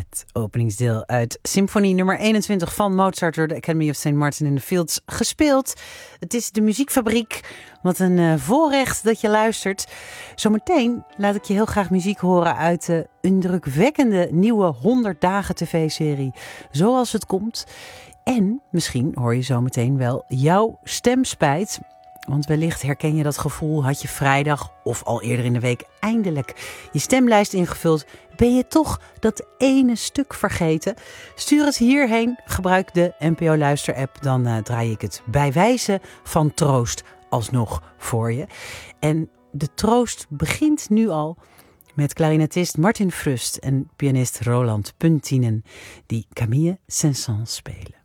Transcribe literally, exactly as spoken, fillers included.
Het openingsdeel uit symfonie nummer eenentwintig van Mozart door de Academy of Saint Martin in the Fields gespeeld. Het is de Muziekfabriek. Wat een uh, voorrecht dat je luistert. Zometeen laat ik je heel graag muziek horen uit de indrukwekkende nieuwe honderd dagen tv-serie Zoals het komt. En misschien hoor je zometeen wel jouw stemspijt. Want wellicht herken je dat gevoel, had je vrijdag of al eerder in de week eindelijk je stemlijst ingevuld. Ben je toch dat ene stuk vergeten? Stuur het hierheen, gebruik de N P O Luister app. Dan uh, draai ik het bij wijze van troost alsnog voor je. En de troost begint nu al met klarinetist Martin Frust en pianist Roland Puntinen die Camille Saint-Saëns spelen.